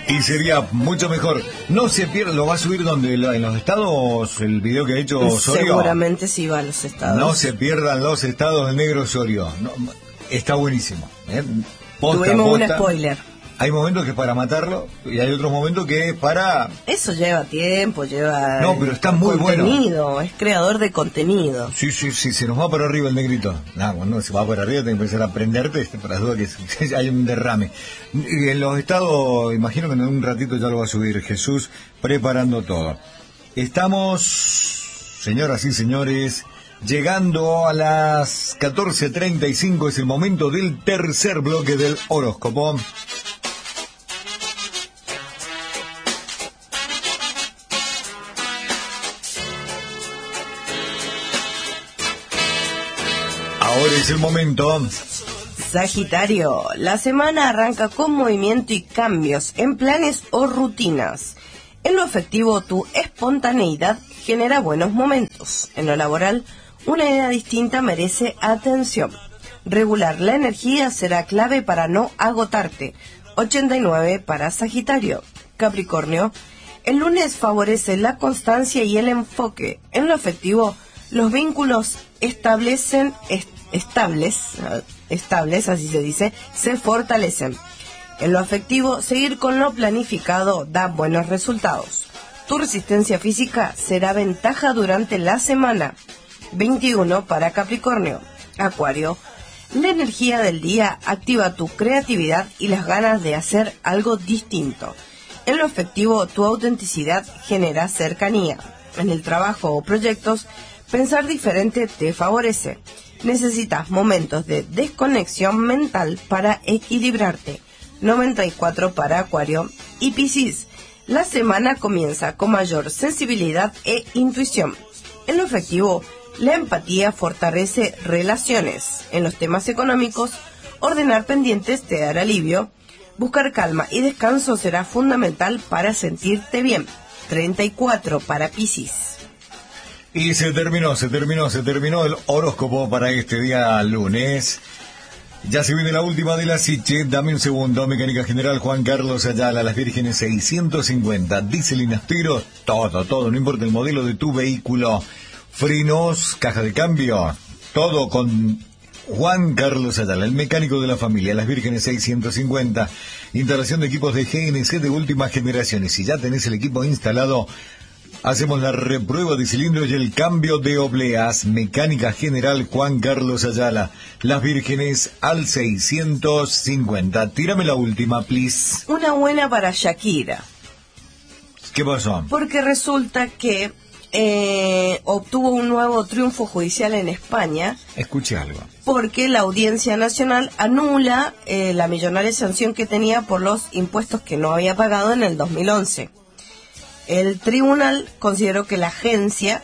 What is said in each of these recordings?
Y sería mucho mejor. No se pierda, ¿lo va a subir donde? ¿En los estados? El video que ha hecho Osorio. Seguramente sí va a los estados. No se pierdan los estados del negro Osorio. No, está buenísimo. Tuvimos un spoiler. Hay momentos que es para matarlo y hay otros momentos que es para... Eso lleva tiempo, lleva... No, pero está muy contenido, bueno. Es creador de contenido. Sí, se nos va para arriba el negrito. Cuando se va para arriba tengo que empezar a prenderte, para las dudas que hay un derrame. Y en los estados, imagino que en un ratito ya lo va a subir Jesús, preparando todo. Estamos, señoras y señores, llegando a las 14:35, es el momento del tercer bloque del horóscopo. Ahora es el momento. Sagitario, la semana arranca con movimiento y cambios en planes o rutinas. En lo afectivo, tu espontaneidad genera buenos momentos. En lo laboral, una idea distinta merece atención. Regular la energía será clave para no agotarte. 89 para Sagitario. Capricornio, el lunes favorece la constancia y el enfoque. En lo afectivo, los vínculos estables, así se dice, se fortalecen. En lo afectivo, seguir con lo planificado da buenos resultados. Tu resistencia física será ventaja durante la semana. 21 para Capricornio. Acuario, la energía del día activa tu creatividad y las ganas de hacer algo distinto. En lo afectivo, tu autenticidad genera cercanía. En el trabajo o proyectos, pensar diferente te favorece. Necesitas momentos de desconexión mental para equilibrarte. 94 para Acuario. Y Piscis, la semana comienza con mayor sensibilidad e intuición. En lo afectivo, la empatía fortalece relaciones. En los temas económicos, ordenar pendientes te dará alivio. Buscar calma y descanso será fundamental para sentirte bien. 34 para Piscis. Y se terminó el horóscopo para este día lunes. Ya se viene la última de la Siche. Dame un segundo. Mecánica General Juan Carlos Ayala, Las Vírgenes 650. Diésel y nafteros, todo, no importa el modelo de tu vehículo. Frenos, caja de cambio, todo con Juan Carlos Ayala, el mecánico de la familia. Las Vírgenes 650. Instalación de equipos de GNC de última generación. Y si ya tenés el equipo instalado, hacemos la reprueba de cilindros y el cambio de obleas. Mecánica General Juan Carlos Ayala. Las Vírgenes al 650. Tírame la última, please. Una buena para Shakira. ¿Qué pasó? Porque resulta que obtuvo un nuevo triunfo judicial en España. Escuche algo. Porque la Audiencia Nacional anula la millonaria sanción que tenía por los impuestos que no había pagado en el 2011. El tribunal consideró que la agencia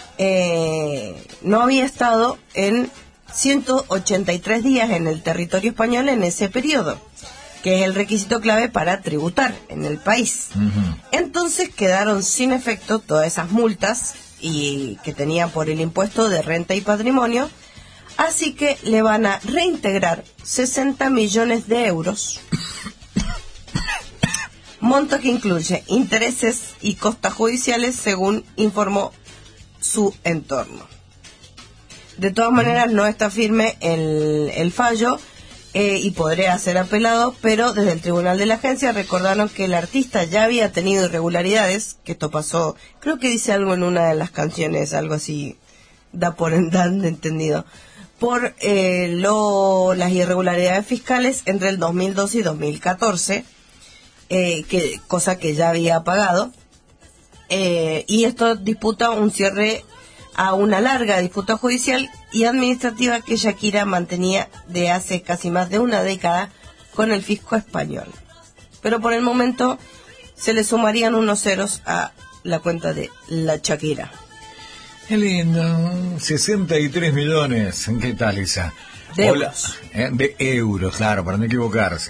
no había estado en 183 días en el territorio español en ese periodo, que es el requisito clave para tributar en el país. Uh-huh. Entonces quedaron sin efecto todas esas multas que tenía por el impuesto de renta y patrimonio, así que le van a reintegrar 60 millones de euros. Monto que incluye intereses y costas judiciales, según informó su entorno. De todas maneras, no está firme el fallo y podría ser apelado, pero desde el tribunal de la agencia recordaron que el artista ya había tenido irregularidades, que esto pasó, creo que dice algo en una de las canciones, algo así, dan entendido, por las irregularidades fiscales entre el 2012 y 2014, cosa que ya había pagado, y esto disputa un cierre a una larga disputa judicial y administrativa que Shakira mantenía de hace casi más de una década con el fisco español. Pero por el momento se le sumarían unos ceros a la cuenta de la Shakira. Qué lindo, 63 millones, ¿qué tal esa? De euros. De euros, claro, para no equivocarse,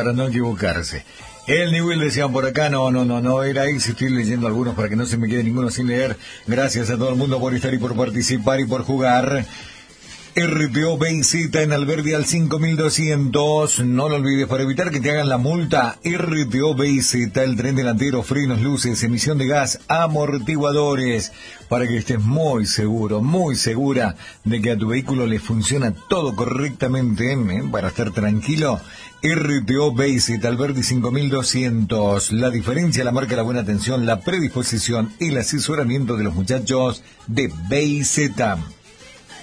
El nivel decían por acá, no era ahí, si estoy leyendo algunos para que no se me quede ninguno sin leer. Gracias a todo el mundo por estar y por participar y por jugar. RTO BZ en Alberdi al 5200. No lo olvides, para evitar que te hagan la multa. RTO BZ, el tren delantero, frenos, luces, emisión de gas, amortiguadores, para que estés muy seguro, muy segura de que a tu vehículo le funciona todo correctamente, para estar tranquilo. RTO BZ, Alberdi 5200. La diferencia la marca la buena atención, la predisposición y el asesoramiento de los muchachos de BZ.